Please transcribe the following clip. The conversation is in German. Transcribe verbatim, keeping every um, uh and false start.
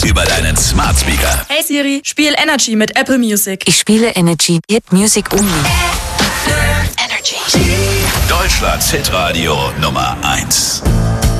über deinen Smart Speaker. Hey Siri, spiel Energy mit Apple Music. Ich spiele Energy, Hit Music only. Energy. Deutschlands Hitradio Nummer eins.